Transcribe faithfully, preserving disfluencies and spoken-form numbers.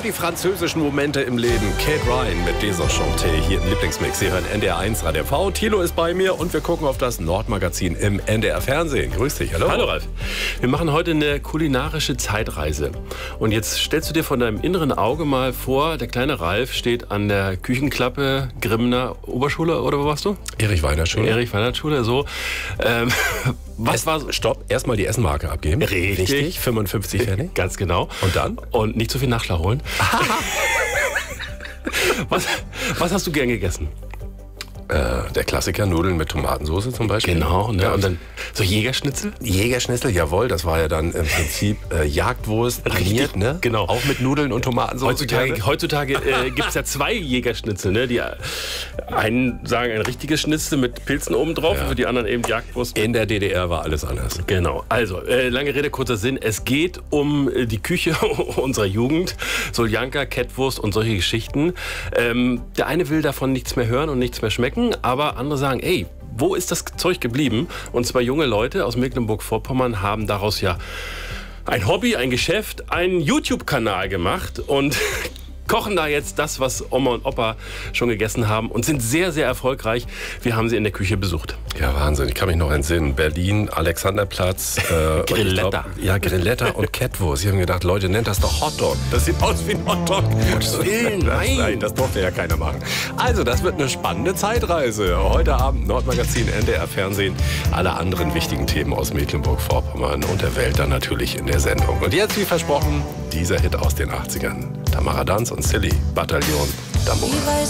die französischen Momente im Leben. Kate Ryan mit Desenchanté hier im Lieblingsmix. Sie hören N D R eins Radio V. Thilo ist bei mir und wir gucken auf das Nordmagazin im N D R Fernsehen. Grüß dich, hallo. Hallo Ralf. Wir machen heute eine kulinarische Zeitreise. Und jetzt stellst du dir von deinem inneren Auge mal vor, der kleine Ralf steht an der Küchenklappe Grimner Oberschule, oder wo warst du? Erich Weinert Schule. Erich Weinert Schule, so. Ähm, was es, war... Stopp, erstmal die Essenmarke abgeben. Richtig. Richtig, fünfundfünfzig Pfennig. Ganz genau. Und dann? Und nicht zu viel Nachschlag holen. was, was hast du gern gegessen? Äh, der Klassiker, Nudeln mit Tomatensauce zum Beispiel. Genau, ne? Ja. Und dann so Jägerschnitzel? Jägerschnitzel, jawohl, das war ja dann im Prinzip äh, Jagdwurst paniert, ne? Genau. Auch mit Nudeln und Tomatensauce. Heutzutage, heutzutage äh, gibt es ja zwei Jägerschnitzel, ne? Die einen sagen ein richtiges Schnitzel mit Pilzen oben drauf, Ja. und für die anderen eben Jagdwurst. In der D D R war alles anders. Genau, also äh, lange Rede, kurzer Sinn. Es geht um äh, die Küche unserer Jugend, Soljanka, Kettwurst und solche Geschichten. Ähm, der eine will davon nichts mehr hören und nichts mehr schmecken, aber andere sagen, ey, wo ist das Zeug geblieben? Und zwei junge Leute aus Mecklenburg-Vorpommern haben daraus ja ein Hobby, ein Geschäft, einen YouTube-Kanal gemacht und kochen da jetzt das, was Oma und Opa schon gegessen haben und sind sehr, sehr erfolgreich. Wir haben sie in der Küche besucht. Ja, Wahnsinn. Ich kann mich noch entsinnen. Berlin, Alexanderplatz. Äh, Grilletta. Und ich glaub, ja, Grilletta und Kettwurst. Sie haben gedacht, Leute, nennt das doch Hotdog. Das sieht aus wie ein Hotdog. Gottes Willen, das, nein. nein, das durfte ja keiner machen. Also, das wird eine spannende Zeitreise. Heute Abend Nordmagazin, N D R Fernsehen. Alle anderen wichtigen Themen aus Mecklenburg-Vorpommern und der Welt dann natürlich in der Sendung. Und jetzt, wie versprochen, dieser Hit aus den achtzigern. Tamara Danz und Silly, Bataillon d'Amour.